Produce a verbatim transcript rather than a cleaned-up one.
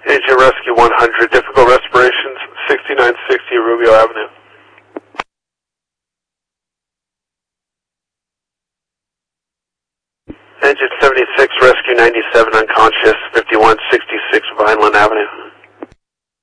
Agent Rescue one hundred, difficult respirations, sixty-nine sixty Rubio Avenue. Engine seventy-six, Rescue